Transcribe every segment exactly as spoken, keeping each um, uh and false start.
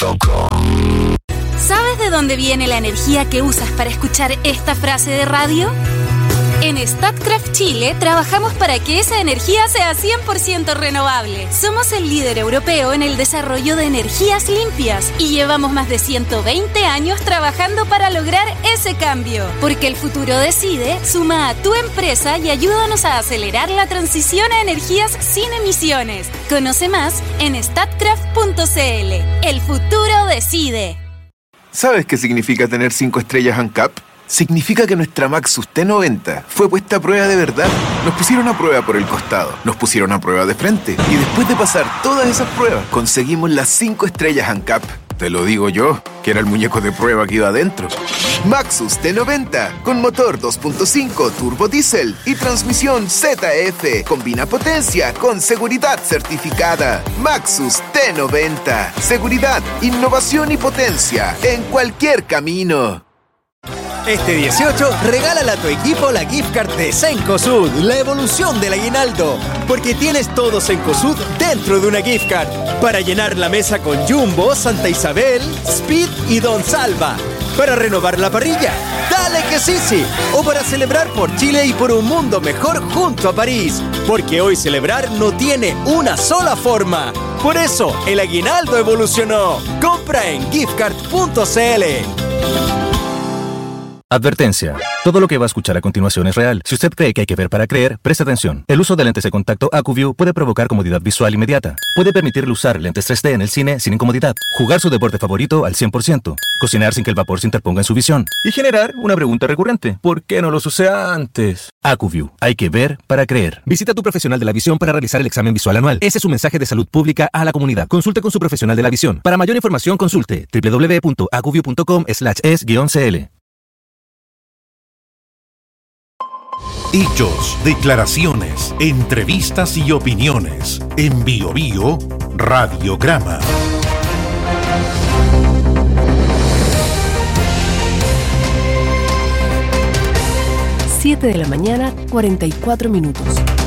punto com. ¿Sabes de dónde viene la energía que usas para escuchar esta frase de radio? En Statkraft Chile trabajamos para que esa energía sea cien por ciento renovable. Somos el líder europeo en el desarrollo de energías limpias y llevamos más de ciento veinte años trabajando para lograr ese cambio. Porque el futuro decide, suma a tu empresa y ayúdanos a acelerar la transición a energías sin emisiones. Conoce más en statkraft punto cl. El futuro decide. ¿Sabes qué significa tener cinco estrellas ANCAP? Significa que nuestra Maxus T noventa fue puesta a prueba de verdad. Nos pusieron a prueba por el costado, nos pusieron a prueba de frente y después de pasar todas esas pruebas, conseguimos las cinco estrellas ANCAP. Te lo digo yo, que era el muñeco de prueba que iba adentro. Maxus T noventa, con motor dos punto cinco turbo diésel y transmisión Z F. Combina potencia con seguridad certificada. Maxus T noventa. Seguridad, innovación y potencia en cualquier camino. Este dieciocho, regálale a tu equipo la gift card de Cencosud, la evolución del aguinaldo. Porque tienes todo Cencosud dentro de una gift card. Para llenar la mesa con Jumbo, Santa Isabel, Speed y Don Salva. Para renovar la parrilla, dale que sí, sí. O para celebrar por Chile y por un mundo mejor junto a París. Porque hoy celebrar no tiene una sola forma. Por eso, el aguinaldo evolucionó. Compra en giftcard punto cl. Advertencia. Todo lo que va a escuchar a continuación es real. Si usted cree que hay que ver para creer, preste atención. El uso de lentes de contacto AcuView puede provocar comodidad visual inmediata. Puede permitirle usar lentes tres D en el cine sin incomodidad. Jugar su deporte favorito al cien por ciento. Cocinar sin que el vapor se interponga en su visión. Y generar una pregunta recurrente. ¿Por qué no los usé antes? AcuView. Hay que ver para creer. Visita a tu profesional de la visión para realizar el examen visual anual. Ese es un mensaje de salud pública a la comunidad. Consulte con su profesional de la visión. Para mayor información, consulte doble u doble u doble u punto acuview punto com slash es guión cl. Hechos, declaraciones, entrevistas y opiniones. En Bio Bio, Radiograma. siete de la mañana, cuarenta y cuatro minutos.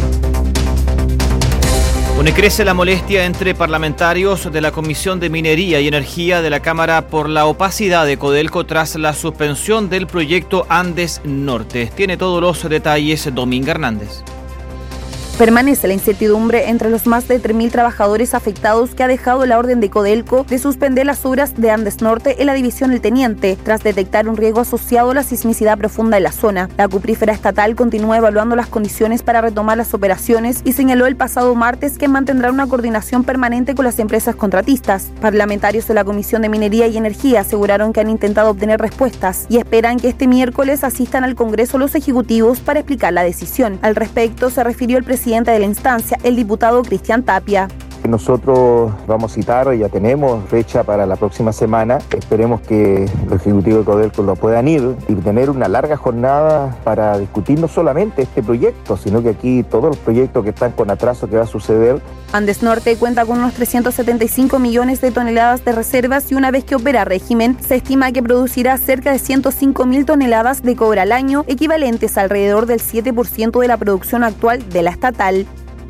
Bueno, crece la molestia entre parlamentarios de la Comisión de Minería y Energía de la Cámara por la opacidad de Codelco tras la suspensión del proyecto Andes Norte. Tiene todos los detalles Dominga Hernández. Permanece la incertidumbre entre los más de tres mil trabajadores afectados que ha dejado la orden de Codelco de suspender las obras de Andes Norte en la división El Teniente, tras detectar un riesgo asociado a la sismicidad profunda en la zona. La cuprífera estatal continúa evaluando las condiciones para retomar las operaciones y señaló el pasado martes que mantendrá una coordinación permanente con las empresas contratistas. Parlamentarios de la Comisión de Minería y Energía aseguraron que han intentado obtener respuestas y esperan que este miércoles asistan al Congreso los ejecutivos para explicar la decisión. Al respecto, se refirió el presidente presidente de la instancia, el diputado Cristian Tapia. Nosotros vamos a citar, ya tenemos fecha para la próxima semana. Esperemos que los ejecutivos de Codelco lo puedan ir y tener una larga jornada para discutir no solamente este proyecto, sino que aquí todos los proyectos que están con atraso que va a suceder. Andes Norte cuenta con unos trescientos setenta y cinco millones de toneladas de reservas y una vez que opera a régimen, se estima que producirá cerca de ciento cinco mil toneladas de cobre al año, equivalentes a alrededor del siete por ciento de la producción actual de la estatal.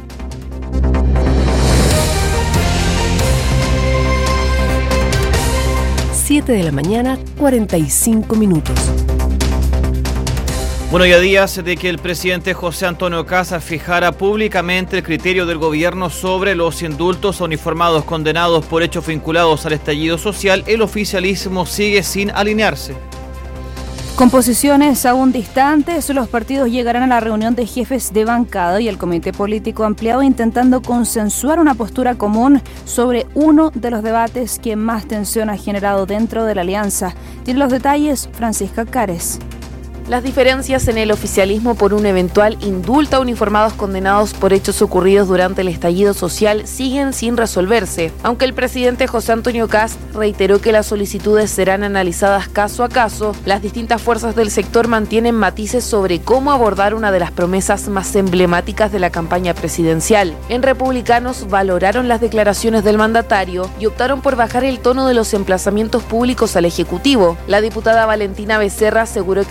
siete de la mañana, cuarenta y cinco minutos. Bueno, y a días de que el presidente José Antonio Kast fijara públicamente el criterio del gobierno sobre los indultos a uniformados condenados por hechos vinculados al estallido social, el oficialismo sigue sin alinearse. Con posiciones aún distantes, los partidos llegarán a la reunión de jefes de bancada y el comité político ampliado intentando consensuar una postura común sobre uno de los debates que más tensión ha generado dentro de la alianza. Tiene los detalles Francisca Cares. Las diferencias en el oficialismo por un eventual indulto a uniformados condenados por hechos ocurridos durante el estallido social siguen sin resolverse, aunque el presidente José Antonio Kast reiteró que las solicitudes serán analizadas caso a caso. Las distintas fuerzas del sector mantienen matices sobre cómo abordar una de las promesas más emblemáticas de la campaña presidencial. En Republicanos valoraron las declaraciones del mandatario y optaron por bajar el tono de los emplazamientos públicos al Ejecutivo. La diputada Valentina Becerra aseguró que el presidente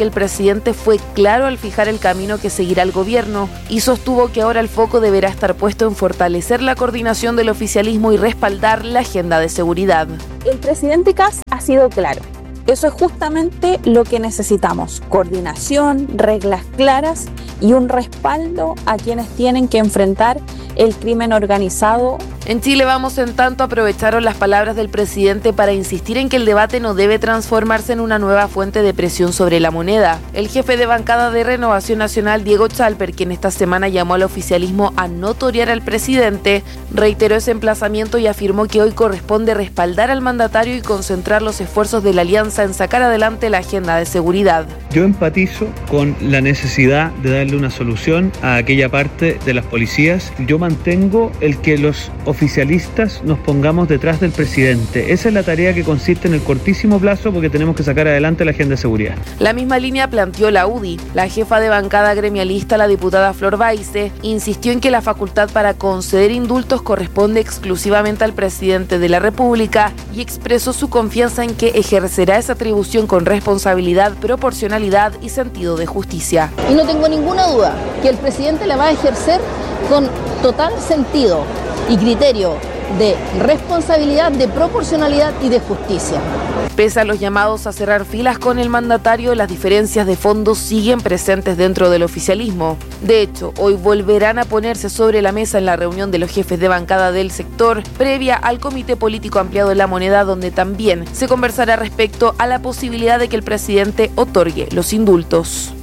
presidente fue claro al fijar el camino que seguirá el gobierno y sostuvo que ahora el foco deberá estar puesto en fortalecer la coordinación del oficialismo y respaldar la agenda de seguridad. El presidente Kast ha sido claro. Eso es justamente lo que necesitamos: coordinación, reglas claras y un respaldo a quienes tienen que enfrentar el crimen organizado. En Chile Vamos, en tanto, aprovecharon las palabras del presidente para insistir en que el debate no debe transformarse en una nueva fuente de presión sobre la moneda. El jefe de bancada de Renovación Nacional, Diego Chalper, quien esta semana llamó al oficialismo a no torear al presidente, reiteró ese emplazamiento y afirmó que hoy corresponde respaldar al mandatario y concentrar los esfuerzos de la alianza en sacar adelante la agenda de seguridad. Yo empatizo con la necesidad de darle una solución a aquella parte de las policías. Yo mantengo el que los oficialistas nos pongamos detrás del presidente. Esa es la tarea que consiste en el cortísimo plazo, porque tenemos que sacar adelante la agenda de seguridad. La misma línea planteó la U D I. La jefa de bancada gremialista, la diputada Flor Baize, insistió en que la facultad para conceder indultos corresponde exclusivamente al presidente de la República y expresó su confianza en que ejercerá esa atribución con responsabilidad, proporcionalidad y sentido de justicia. Y no tengo ninguna duda que el presidente la va a ejercer con total sentido y criterio de responsabilidad, de proporcionalidad y de justicia. Pese a los llamados a cerrar filas con el mandatario, las diferencias de fondo siguen presentes dentro del oficialismo. De hecho, hoy volverán a ponerse sobre la mesa en la reunión de los jefes de bancada del sector, previa al Comité Político Ampliado de la Moneda, donde también se conversará respecto a la posibilidad de que el presidente otorgue los indultos.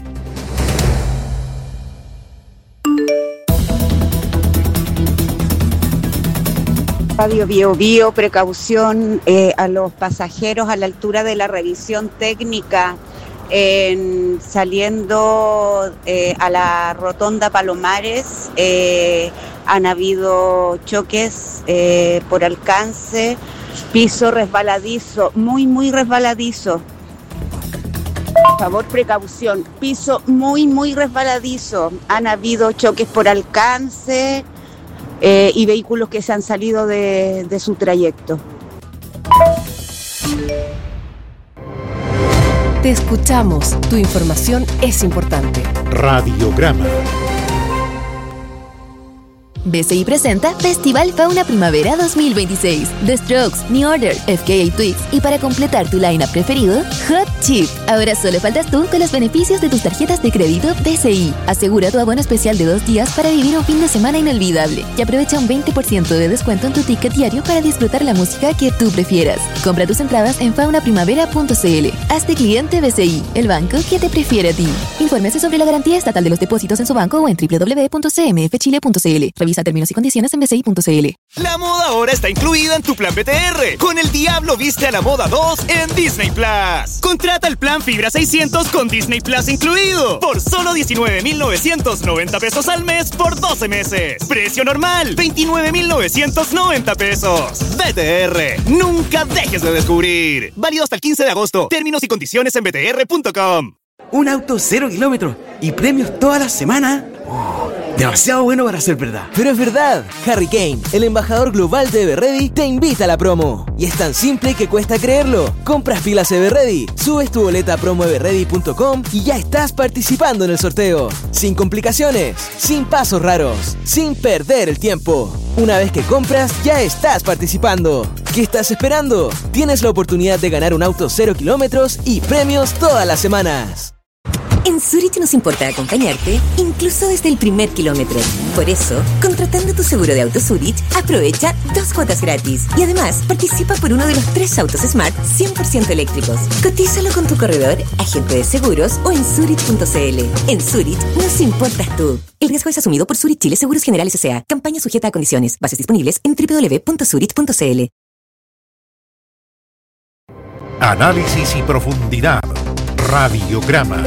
Radio Bio Bio, precaución eh, a los pasajeros a la altura de la revisión técnica, en, saliendo eh, a la rotonda Palomares, eh, han habido choques eh, por alcance, piso resbaladizo, muy muy resbaladizo. Por favor, precaución, piso muy muy resbaladizo, han habido choques por alcance. Eh, y vehículos que se han salido de, de su trayecto. Te escuchamos, tu información es importante. Radiograma. B C I presenta Festival Fauna Primavera dos mil veintiséis. The Strokes, New Order, F K A Twigs y para completar tu line-up preferido, Hot Chip. Ahora solo faltas tú con los beneficios de tus tarjetas de crédito B C I. Asegura tu abono especial de dos días para vivir un fin de semana inolvidable y aprovecha un veinte por ciento de descuento en tu ticket diario para disfrutar la música que tú prefieras. Compra tus entradas en fauna primavera punto c l. Hazte cliente B C I, el banco que te prefiere a ti. Infórmese sobre la garantía estatal de los depósitos en su banco o en doble u doble u doble u punto c m f chile punto c l. Revisa términos y condiciones en b c i punto c l. La moda ahora está incluida en tu plan B T R. Con El Diablo Viste a la Moda dos en Disney Plus. Contrata el plan Fibra seiscientos con Disney Plus incluido por solo diecinueve mil novecientos noventa pesos al mes por doce meses. Precio normal, veintinueve mil novecientos noventa pesos. B T R, nunca dejes de descubrir. Válido hasta el quince de agosto. Términos y condiciones en b t r punto com. Un auto cero kilómetros y premios toda la semana. Oh, demasiado bueno para ser verdad. Pero es verdad. Harry Kane, el embajador global de Everready, te invita a la promo. Y es tan simple que cuesta creerlo. Compras pilas Everready, subes tu boleta a promo everready punto com y ya estás participando en el sorteo. Sin complicaciones, sin pasos raros, sin perder el tiempo. Una vez que compras, ya estás participando. ¿Qué estás esperando? Tienes la oportunidad de ganar un auto cero kilómetros y premios todas las semanas. En Zurich nos importa acompañarte, incluso desde el primer kilómetro. Por eso, contratando tu seguro de auto Zurich, aprovecha dos cuotas gratis. Y además, participa por uno de los tres autos Smart cien por ciento eléctricos. Cotízalo con tu corredor, agente de seguros o en zurich punto c l. En Zurich nos importas tú. El riesgo es asumido por Zurich Chile Seguros Generales S A. Campaña sujeta a condiciones. Bases disponibles en doble u doble u doble u punto zurich punto c l. Análisis y profundidad. Radiograma.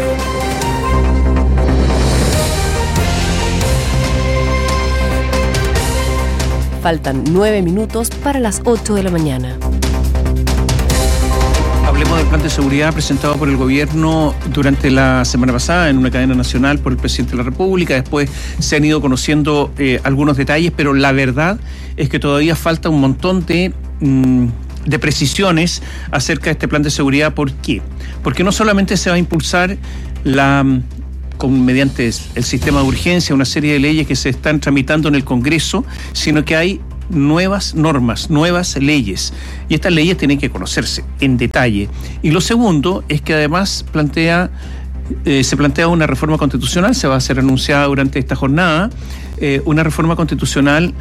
Faltan nueve minutos para las ocho de la mañana. Hablemos del plan de seguridad presentado por el gobierno durante la semana pasada en una cadena nacional por el presidente de la República. Después se han ido conociendo eh, algunos detalles, pero la verdad es que todavía falta un montón de mmm, de precisiones acerca de este plan de seguridad. ¿Por qué? Porque no solamente se va a impulsar la... Con, mediante el sistema de urgencia, una serie de leyes que se están tramitando en el Congreso, sino que hay nuevas normas, nuevas leyes, y estas leyes tienen que conocerse en detalle. Y lo segundo es que además plantea, eh, se plantea una reforma constitucional, se va a ser anunciada durante esta jornada, eh, una reforma constitucional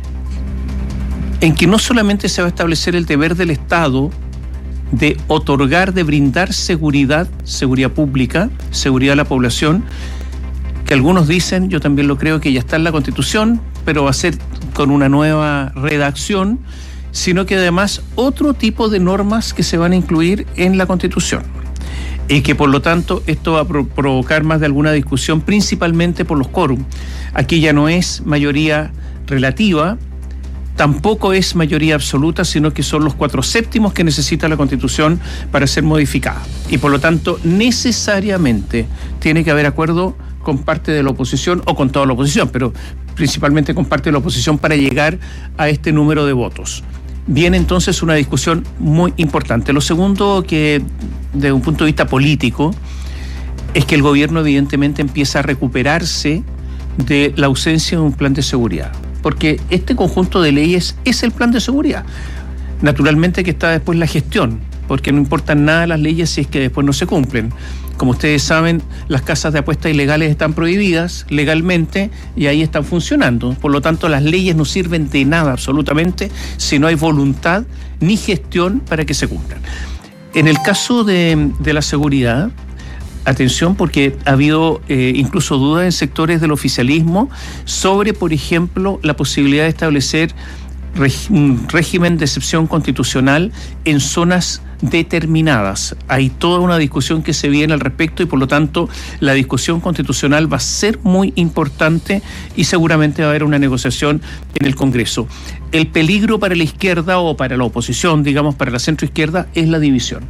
en que no solamente se va a establecer el deber del Estado de otorgar, de brindar seguridad, seguridad pública, seguridad a la población, que algunos dicen, yo también lo creo, que ya está en la Constitución, pero va a ser con una nueva redacción, sino que además otro tipo de normas que se van a incluir en la Constitución. Y que por lo tanto esto va a pro- provocar más de alguna discusión, principalmente por los quórum. Aquí ya no es mayoría relativa, tampoco es mayoría absoluta, sino que son los cuatro séptimos que necesita la Constitución para ser modificada. Y por lo tanto, necesariamente tiene que haber acuerdo con parte de la oposición o con toda la oposición, pero principalmente con parte de la oposición para llegar a este número de votos. Viene entonces una discusión muy importante. Lo segundo, que desde un punto de vista político, es que el gobierno evidentemente empieza a recuperarse de la ausencia de un plan de seguridad. Porque este conjunto de leyes es el plan de seguridad. Naturalmente que está después la gestión, porque no importan nada las leyes si es que después no se cumplen. Como ustedes saben, las casas de apuestas ilegales están prohibidas legalmente y ahí están funcionando. Por lo tanto, las leyes no sirven de nada absolutamente si no hay voluntad ni gestión para que se cumplan. En el caso de, de la seguridad, atención, porque ha habido eh, incluso dudas en sectores del oficialismo sobre, por ejemplo, la posibilidad de establecer reg- un régimen de excepción constitucional en zonas determinadas. Hay toda una discusión que se viene al respecto y por lo tanto la discusión constitucional va a ser muy importante y seguramente va a haber una negociación en el Congreso. El peligro para la izquierda o para la oposición, digamos para la centroizquierda, es la división.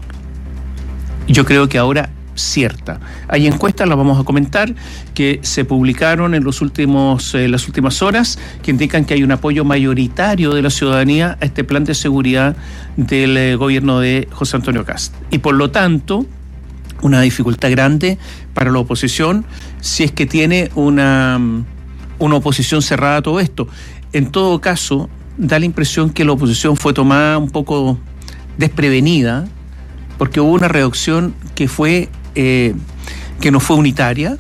Yo creo que ahora cierta. Hay encuestas, las vamos a comentar, que se publicaron en los últimos, eh, las últimas horas, que indican que hay un apoyo mayoritario de la ciudadanía a este plan de seguridad del eh, gobierno de José Antonio Kast. Y por lo tanto, una dificultad grande para la oposición si es que tiene una, una oposición cerrada a todo esto. En todo caso, da la impresión que la oposición fue tomada un poco desprevenida, porque hubo una reacción que fue Eh, que no fue unitaria,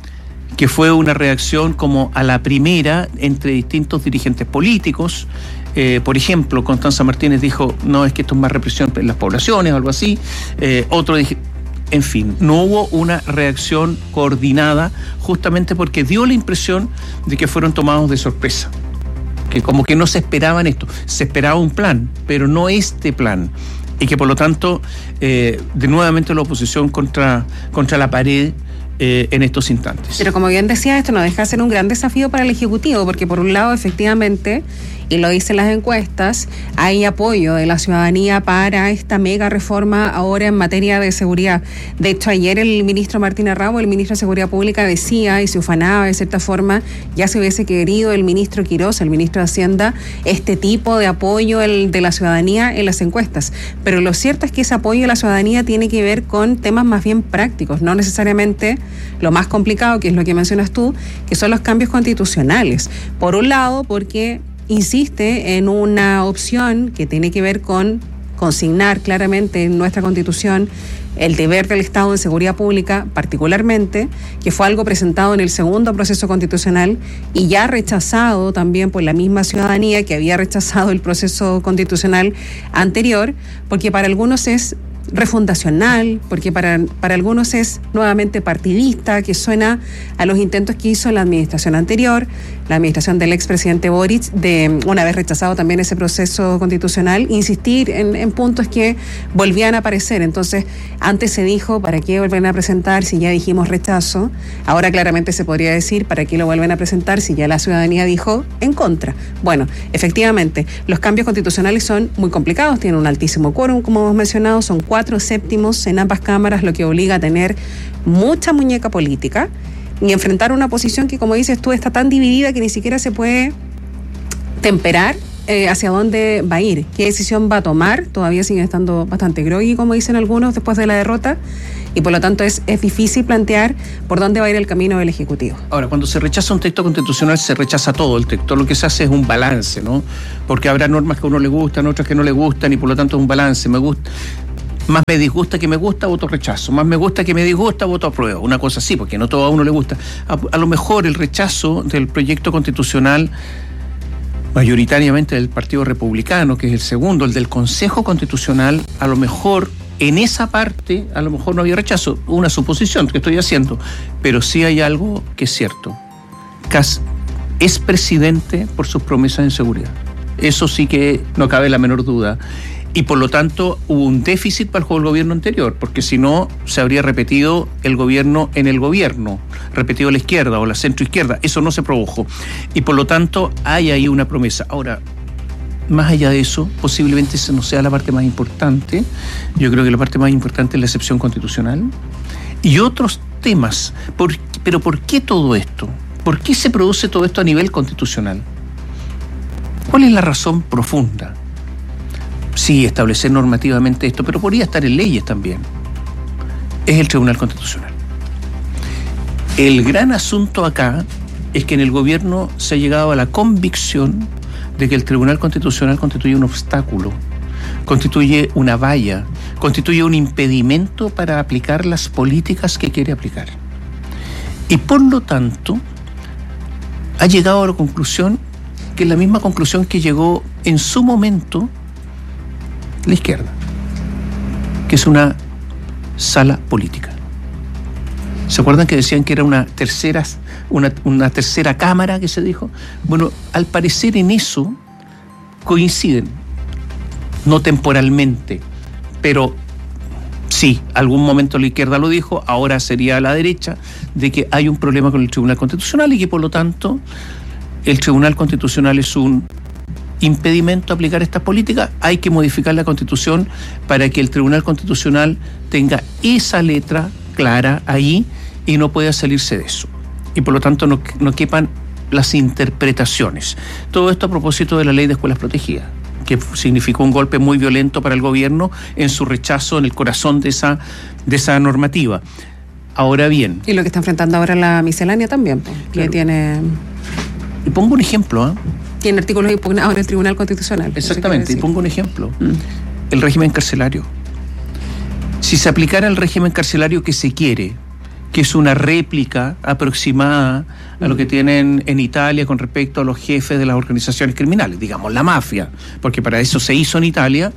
que fue una reacción como a la primera entre distintos dirigentes políticos. Eh, por ejemplo, Constanza Martínez dijo, no, es que esto es más represión en las poblaciones o algo así. Eh, otro dije, en fin, no hubo una reacción coordinada justamente porque dio la impresión de que fueron tomados de sorpresa, que como que no se esperaban esto, se esperaba un plan, pero no este plan. Y que por lo tanto, eh, de nuevamente la oposición contra, contra la pared eh, en estos instantes. Pero como bien decía, esto no deja de ser un gran desafío para el Ejecutivo, porque por un lado, efectivamente, y lo dicen las encuestas, hay apoyo de la ciudadanía para esta mega reforma ahora en materia de seguridad. De hecho, ayer el ministro Martín Arrabo, el ministro de Seguridad Pública, decía y se ufanaba de cierta forma, ya se hubiese querido el ministro Quirós, el ministro de Hacienda, este tipo de apoyo el, de la ciudadanía en las encuestas. Pero lo cierto es que ese apoyo de la ciudadanía tiene que ver con temas más bien prácticos, no necesariamente lo más complicado, que es lo que mencionas tú, que son los cambios constitucionales. Por un lado, porque insiste en una opción que tiene que ver con consignar claramente en nuestra Constitución el deber del Estado en seguridad pública, particularmente, que fue algo presentado en el segundo proceso constitucional y ya rechazado también por la misma ciudadanía que había rechazado el proceso constitucional anterior, porque para algunos es refundacional, porque para, para algunos es nuevamente partidista, que suena a los intentos que hizo la administración anterior, la administración del expresidente Boric, de una vez rechazado también ese proceso constitucional, insistir en, en puntos que volvían a aparecer. Entonces, antes se dijo, ¿para qué vuelven a presentar si ya dijimos rechazo? Ahora claramente se podría decir, ¿para qué lo vuelven a presentar si ya la ciudadanía dijo en contra? Bueno, efectivamente, los cambios constitucionales son muy complicados, tienen un altísimo quórum, como hemos mencionado, son cuatro séptimos en ambas cámaras, lo que obliga a tener mucha muñeca política y enfrentar una oposición que, como dices tú, está tan dividida que ni siquiera se puede temperar eh, hacia dónde va a ir, qué decisión va a tomar. Todavía sigue estando bastante groggy, como dicen algunos, después de la derrota, y por lo tanto es, es difícil plantear por dónde va a ir el camino del Ejecutivo. Ahora, cuando se rechaza un texto constitucional, se rechaza todo el texto. Lo que se hace es un balance, ¿no? Porque habrá normas que a uno le gustan, otras que no le gustan, y por lo tanto es un balance. Me gusta, más me disgusta que me gusta, voto rechazo. Más me gusta que me disgusta, voto apruebo. Una cosa así, porque no todo a uno le gusta. A, a lo mejor el rechazo del proyecto constitucional, mayoritariamente del Partido Republicano, que es el segundo, el del Consejo Constitucional, a lo mejor en esa parte, a lo mejor no había rechazo, una suposición que estoy haciendo, pero sí hay algo que es cierto. Kast es presidente por sus promesas en seguridad. Eso sí que no cabe la menor duda. Y por lo tanto hubo un déficit para el gobierno anterior, porque si no se habría repetido el gobierno en el gobierno, repetido la izquierda o la centroizquierda. Eso no se produjo. Y por lo tanto hay ahí una promesa. Ahora, más allá de eso, posiblemente esa no sea la parte más importante. Yo creo que la parte más importante es la excepción constitucional y otros temas. ¿Por, pero ¿por qué todo esto? ¿Por qué se produce todo esto a nivel constitucional? ¿Cuál es la razón profunda? Sí, establecer normativamente esto, pero podría estar en leyes también. Es el Tribunal Constitucional. El gran asunto acá es que en el gobierno se ha llegado a la convicción de que el Tribunal Constitucional constituye un obstáculo, constituye una valla, constituye un impedimento para aplicar las políticas que quiere aplicar. Y por lo tanto, ha llegado a la conclusión, que es la misma conclusión que llegó en su momento la izquierda, que es una sala política. ¿Se acuerdan que decían que era una tercera, una, una tercera cámara que se dijo? Bueno, al parecer en eso coinciden, no temporalmente, pero sí, algún momento la izquierda lo dijo, ahora sería la derecha, de que hay un problema con el Tribunal Constitucional y que por lo tanto el Tribunal Constitucional es un impedimento a aplicar estas políticas. Hay que modificar la Constitución para que el Tribunal Constitucional tenga esa letra clara ahí y no pueda salirse de eso. Y por lo tanto no, no quepan las interpretaciones. Todo esto a propósito de la Ley de Escuelas Protegidas, que significó un golpe muy violento para el gobierno en su rechazo en el corazón de esa, de esa normativa. Ahora bien... Y lo que está enfrentando ahora la miscelánea también, pues, claro. Que tiene... Y pongo un ejemplo, ¿eh? Tiene artículos impugnados en el Tribunal Constitucional. Exactamente, y pongo un ejemplo. Mm. El régimen carcelario. Si se aplicara el régimen carcelario que se quiere, que es una réplica aproximada a lo que tienen en Italia con respecto a los jefes de las organizaciones criminales, digamos la mafia, porque para eso se hizo en Italia,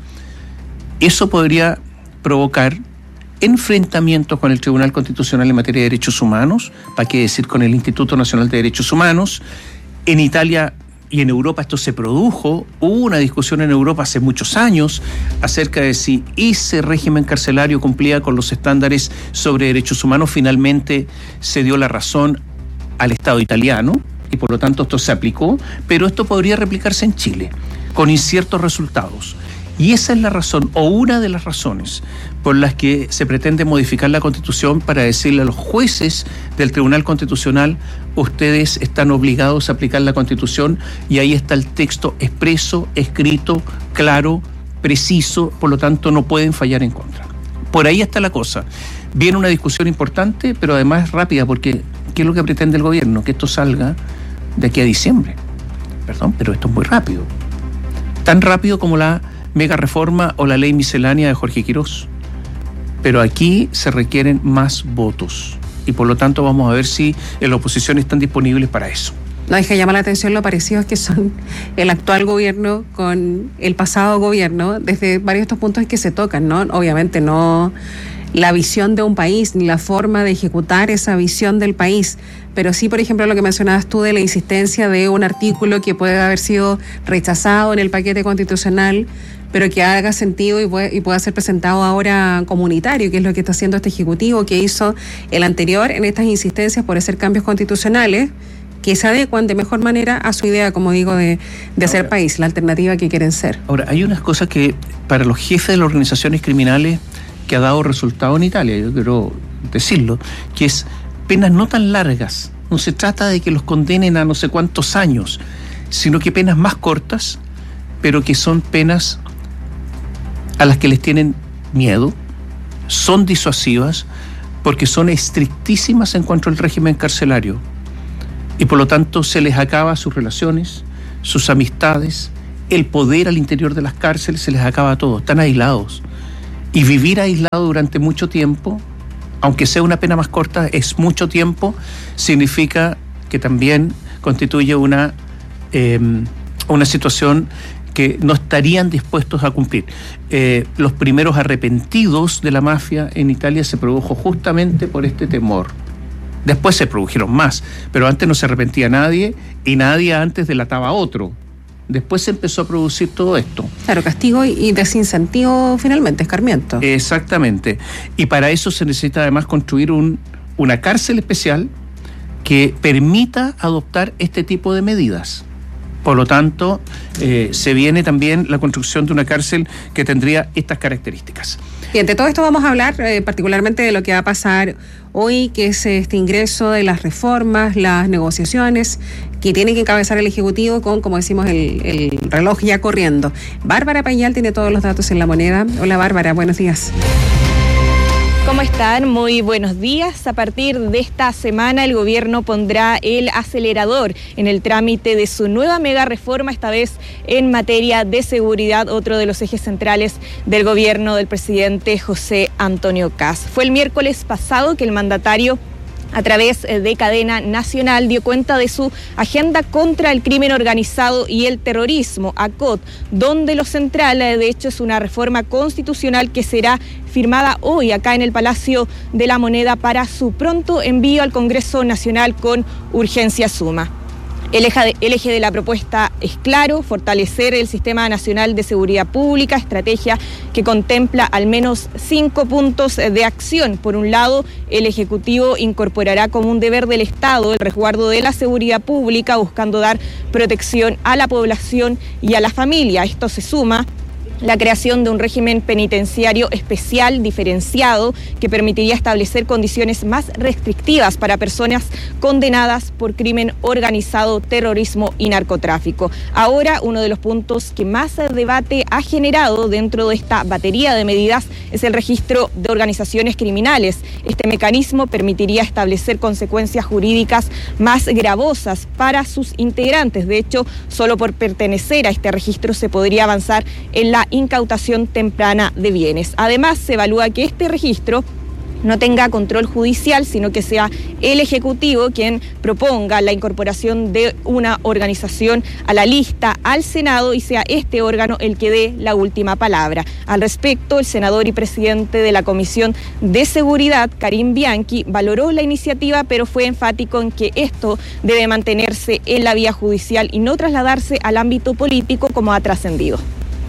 eso podría provocar enfrentamientos con el Tribunal Constitucional en materia de derechos humanos, para qué decir con el Instituto Nacional de Derechos Humanos. En Italia y en Europa esto se produjo, hubo una discusión en Europa hace muchos años acerca de si ese régimen carcelario cumplía con los estándares sobre derechos humanos. Finalmente se dio la razón al Estado italiano y por lo tanto esto se aplicó, pero esto podría replicarse en Chile con inciertos resultados. Y esa es la razón, o una de las razones, por las que se pretende modificar la Constitución para decirle a los jueces del Tribunal Constitucional: ustedes están obligados a aplicar la Constitución, y ahí está el texto expreso, escrito, claro, preciso, por lo tanto no pueden fallar en contra. Por ahí está la cosa. Viene una discusión importante, pero además rápida, porque ¿qué es lo que pretende el gobierno? Que esto salga de aquí a diciembre. Perdón, pero esto es muy rápido. Tan rápido como la mega reforma o la ley miscelánea de Jorge Quirós. Pero aquí se requieren más votos y por lo tanto vamos a ver si en la oposición están disponibles para eso. No deja llamar la atención lo parecidos que son el actual gobierno con el pasado gobierno desde varios de estos puntos que se tocan, ¿no? Obviamente no la visión de un país ni la forma de ejecutar esa visión del país, pero sí, por ejemplo, lo que mencionabas tú de la insistencia de un artículo que puede haber sido rechazado en el paquete constitucional, pero que haga sentido y pueda, y pueda ser presentado ahora comunitario, que es lo que está haciendo este Ejecutivo, que hizo el anterior en estas insistencias por hacer cambios constitucionales que se adecuan de mejor manera a su idea, como digo, de, de hacer ahora, país, la alternativa que quieren ser. Ahora, hay unas cosas que para los jefes de las organizaciones criminales que ha dado resultado en Italia, yo quiero decirlo, que es penas no tan largas. No se trata de que los condenen a no sé cuántos años, sino que penas más cortas pero que son penas a las que les tienen miedo, son disuasivas, porque son estrictísimas en cuanto al régimen carcelario. Y por lo tanto se les acaba sus relaciones, sus amistades, el poder al interior de las cárceles, se les acaba todo, están aislados. Y vivir aislado durante mucho tiempo, aunque sea una pena más corta, es mucho tiempo, significa que también constituye una, eh, una situación que no estarían dispuestos a cumplir. Eh, los primeros arrepentidos de la mafia en Italia se produjo justamente por este temor. Después se produjeron más, pero antes no se arrepentía nadie y nadie antes delataba a otro. Después se empezó a producir todo esto. Claro, castigo y desincentivo finalmente, escarmiento. Exactamente. Y para eso se necesita además construir un, una cárcel especial que permita adoptar este tipo de medidas. Por lo tanto, eh, se viene también la construcción de una cárcel que tendría estas características. Y ante todo esto vamos a hablar eh, particularmente de lo que va a pasar hoy, que es este ingreso de las reformas, las negociaciones que tiene que encabezar el Ejecutivo con, como decimos, el, el reloj ya corriendo. Bárbara Pañal tiene todos los datos en La Moneda. Hola Bárbara, buenos días. ¿Cómo están? Muy buenos días. A partir de esta semana el gobierno pondrá el acelerador en el trámite de su nueva mega reforma, esta vez en materia de seguridad, otro de los ejes centrales del gobierno del presidente José Antonio Kast. Fue el miércoles pasado que el mandatario, a través de cadena nacional, dio cuenta de su agenda contra el crimen organizado y el terrorismo, A C O T, donde lo central, de hecho, es una reforma constitucional que será firmada hoy acá en el Palacio de la Moneda para su pronto envío al Congreso Nacional con urgencia suma. El eje, de, el eje de la propuesta es claro: fortalecer el Sistema Nacional de Seguridad Pública, estrategia que contempla al menos cinco puntos de acción. Por un lado, el Ejecutivo incorporará como un deber del Estado el resguardo de la seguridad pública, buscando dar protección a la población y a la familia. Esto se suma la creación de un régimen penitenciario especial diferenciado que permitiría establecer condiciones más restrictivas para personas condenadas por crimen organizado, terrorismo y narcotráfico. Ahora, uno de los puntos que más debate ha generado dentro de esta batería de medidas es el registro de organizaciones criminales. Este mecanismo permitiría establecer consecuencias jurídicas más gravosas para sus integrantes. De hecho, solo por pertenecer a este registro se podría avanzar en la incautación temprana de bienes. Además, se evalúa que este registro no tenga control judicial, sino que sea el Ejecutivo quien proponga la incorporación de una organización a la lista al Senado y sea este órgano el que dé la última palabra. Al respecto, el senador y presidente de la Comisión de Seguridad, Karim Bianchi, valoró la iniciativa, pero fue enfático en que esto debe mantenerse en la vía judicial y no trasladarse al ámbito político como ha trascendido.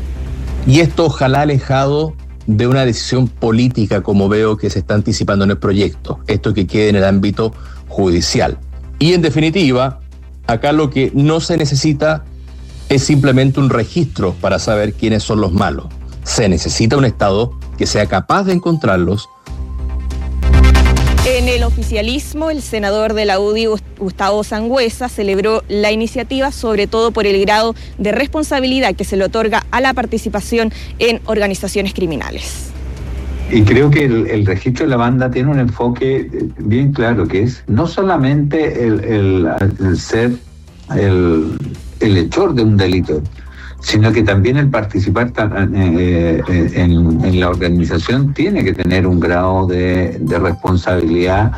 Y esto ojalá alejado de una decisión política, como veo que se está anticipando en el proyecto, esto que quede en el ámbito judicial. Y en definitiva, acá lo que no se necesita es simplemente un registro para saber quiénes son los malos. Se necesita un Estado que sea capaz de encontrarlos. En el oficialismo, el senador de la U D I, Gustavo Sangüesa, celebró la iniciativa, sobre todo por el grado de responsabilidad que se le otorga a la participación en organizaciones criminales. Y creo que el, el registro de la banda tiene un enfoque bien claro, que es no solamente el, el, el ser el, el hechor de un delito, sino que también el participar eh, en, en la organización tiene que tener un grado de, de responsabilidad.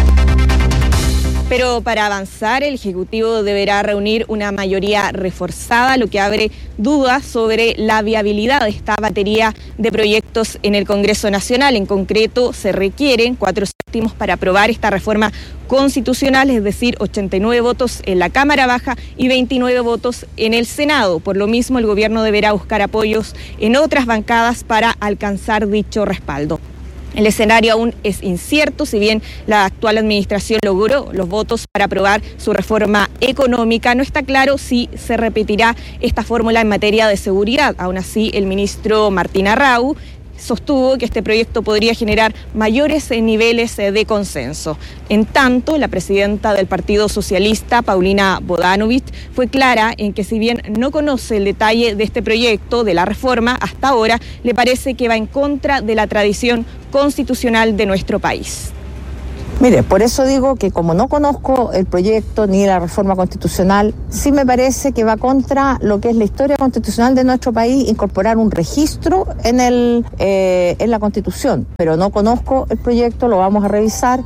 Pero para avanzar, el Ejecutivo deberá reunir una mayoría reforzada, lo que abre dudas sobre la viabilidad de esta batería de proyectos en el Congreso Nacional. En concreto, se requieren cuatro séptimos para aprobar esta reforma constitucional, es decir, ochenta y nueve votos en la Cámara Baja y veintinueve votos en el Senado. Por lo mismo, el gobierno deberá buscar apoyos en otras bancadas para alcanzar dicho respaldo. El escenario aún es incierto, si bien la actual administración logró los votos para aprobar su reforma económica, no está claro si se repetirá esta fórmula en materia de seguridad. Aún así, el ministro Martín Arrau sostuvo que este proyecto podría generar mayores niveles de consenso. En tanto, la presidenta del Partido Socialista, Paulina Bodanovich, fue clara en que si bien no conoce el detalle de este proyecto, de la reforma, hasta ahora le parece que va en contra de la tradición constitucional de nuestro país. Mire, por eso digo que como no conozco el proyecto ni la reforma constitucional, sí me parece que va contra lo que es la historia constitucional de nuestro país, incorporar un registro en, el, eh, en la Constitución. Pero no conozco el proyecto, lo vamos a revisar.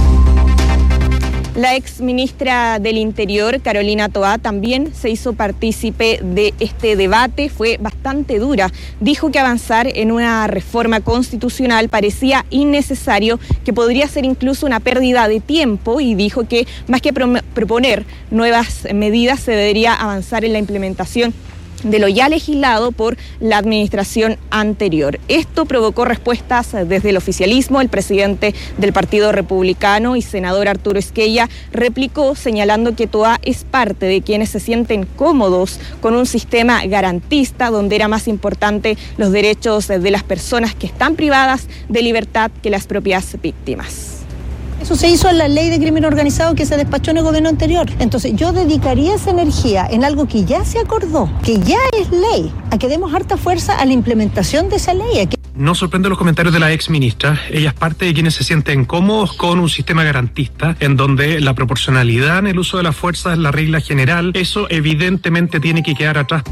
La ex ministra del Interior, Carolina Toá, también se hizo partícipe de este debate, fue bastante dura. Dijo que avanzar en una reforma constitucional parecía innecesario, que podría ser incluso una pérdida de tiempo, y dijo que más que pro- proponer nuevas medidas se debería avanzar en la implementación de lo ya legislado por la administración anterior. Esto provocó respuestas desde el oficialismo. El presidente del Partido Republicano y senador Arturo Esquella replicó señalando que Toá es parte de quienes se sienten cómodos con un sistema garantista donde era más importante los derechos de las personas que están privadas de libertad que las propias víctimas. Eso se hizo en la ley de crimen organizado que se despachó en el gobierno anterior. Entonces yo dedicaría esa energía en algo que ya se acordó, que ya es ley, a que demos harta fuerza a la implementación de esa ley. Que... No sorprende los comentarios de la ex ministra. Ella es parte de quienes se sienten cómodos con un sistema garantista en donde la proporcionalidad en el uso de la fuerza es la regla general. Eso evidentemente tiene que quedar atrás.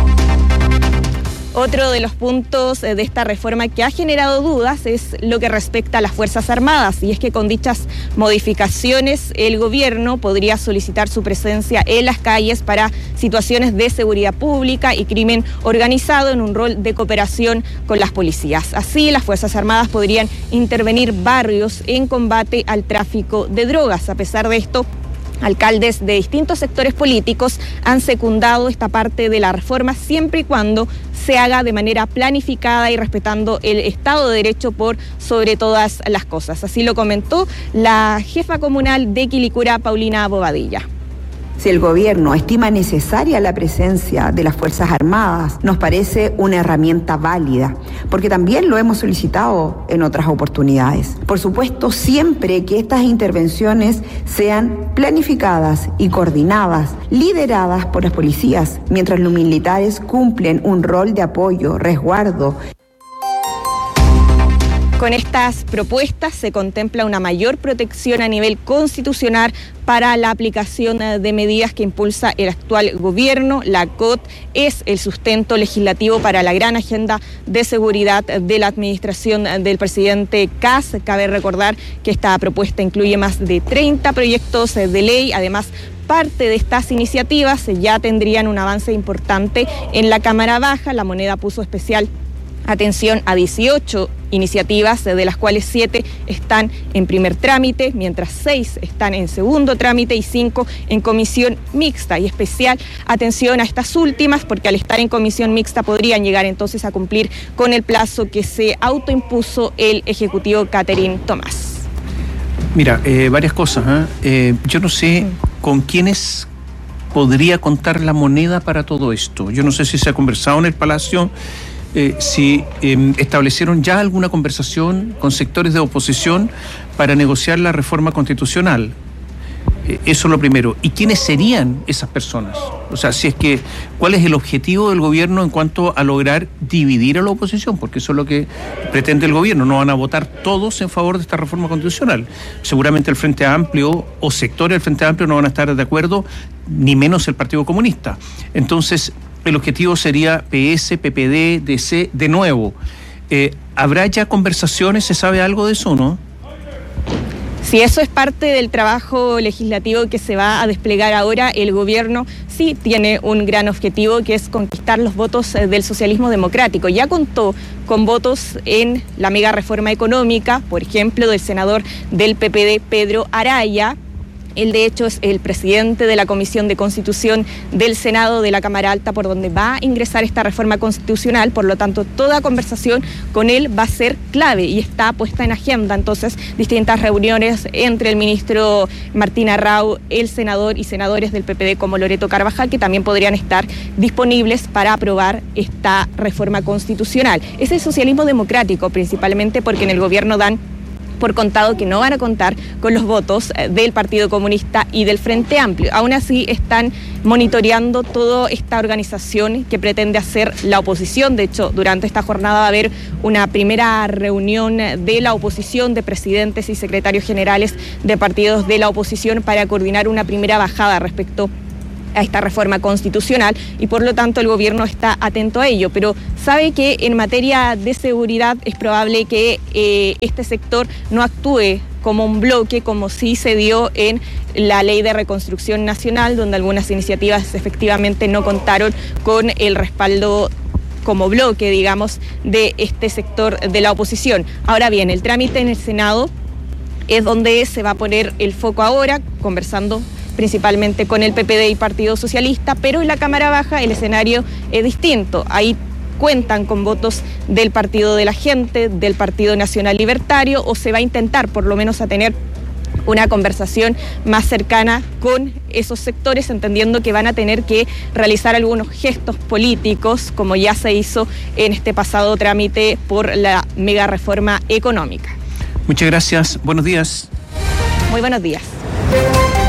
Otro de los puntos de esta reforma que ha generado dudas es lo que respecta a las Fuerzas Armadas, y es que con dichas modificaciones el gobierno podría solicitar su presencia en las calles para situaciones de seguridad pública y crimen organizado en un rol de cooperación con las policías. Así, las Fuerzas Armadas podrían intervenir barrios en combate al tráfico de drogas. A pesar de esto, alcaldes de distintos sectores políticos han secundado esta parte de la reforma siempre y cuando se haga de manera planificada y respetando el Estado de Derecho por sobre todas las cosas. Así lo comentó la jefa comunal de Quilicura, Paulina Bobadilla. Si el gobierno estima necesaria la presencia de las Fuerzas Armadas, nos parece una herramienta válida, porque también lo hemos solicitado en otras oportunidades. Por supuesto, siempre que estas intervenciones sean planificadas y coordinadas, lideradas por las policías, mientras los militares cumplen un rol de apoyo, resguardo. Con estas propuestas se contempla una mayor protección a nivel constitucional para la aplicación de medidas que impulsa el actual gobierno. La C O T es el sustento legislativo para la gran agenda de seguridad de la administración del presidente Kast. Cabe recordar que esta propuesta incluye más de treinta proyectos de ley. Además, parte de estas iniciativas ya tendrían un avance importante en la Cámara Baja. La Moneda puso especial atención a dieciocho iniciativas, de las cuales siete están en primer trámite, mientras seis están en segundo trámite y cinco en comisión mixta. Y especial atención a estas últimas, porque al estar en comisión mixta podrían llegar entonces a cumplir con el plazo que se autoimpuso el ejecutivo Catherine Tomás. Mira, eh, varias cosas. ¿eh? Eh, yo no sé con quiénes podría contar la Moneda para todo esto. Yo no sé si se ha conversado en el Palacio. Eh, si eh, establecieron ya alguna conversación con sectores de oposición para negociar la reforma constitucional. Eh, eso es lo primero. ¿Y quiénes serían esas personas? O sea, si es que, ¿cuál es el objetivo del gobierno en cuanto a lograr dividir a la oposición? Porque eso es lo que pretende el gobierno. No van a votar todos en favor de esta reforma constitucional. Seguramente el Frente Amplio o sectores del Frente Amplio no van a estar de acuerdo, ni menos el Partido Comunista. Entonces, el objetivo sería P S, P P D, D C, de nuevo. Eh, ¿Habrá ya conversaciones? ¿Se sabe algo de eso, no? Si eso es parte del trabajo legislativo que se va a desplegar ahora, el gobierno sí tiene un gran objetivo, que es conquistar los votos del socialismo democrático. Ya contó con votos en la mega reforma económica, por ejemplo, del senador del P P D, Pedro Araya. Él, de hecho, es el presidente de la Comisión de Constitución del Senado de la Cámara Alta, por donde va a ingresar esta reforma constitucional. Por lo tanto, toda conversación con él va a ser clave y está puesta en agenda. Entonces, distintas reuniones entre el ministro Martín Arrau, el senador y senadores del P P D como Loreto Carvajal, que también podrían estar disponibles para aprobar esta reforma constitucional. Es el socialismo democrático, principalmente porque en el gobierno dan por contado que no van a contar con los votos del Partido Comunista y del Frente Amplio. Aún así están monitoreando toda esta organización que pretende hacer la oposición. De hecho, durante esta jornada va a haber una primera reunión de la oposición, de presidentes y secretarios generales de partidos de la oposición, para coordinar una primera bajada respecto a esta reforma constitucional, y por lo tanto el gobierno está atento a ello, pero sabe que en materia de seguridad es probable que eh, este sector no actúe como un bloque, como sí se dio en la Ley de Reconstrucción Nacional, donde algunas iniciativas efectivamente no contaron con el respaldo como bloque, digamos, de este sector de la oposición. Ahora bien, el trámite en el Senado es donde se va a poner el foco ahora, conversando principalmente con el P P D y Partido Socialista, pero en la Cámara Baja el escenario es distinto. Ahí cuentan con votos del Partido de la Gente, del Partido Nacional Libertario, o se va a intentar por lo menos a tener una conversación más cercana con esos sectores, entendiendo que van a tener que realizar algunos gestos políticos, como ya se hizo en este pasado trámite por la mega reforma económica. Muchas gracias. Buenos días. Muy buenos días.